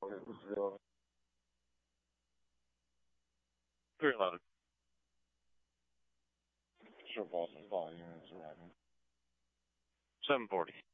It was 311. Show volume is arriving. 740.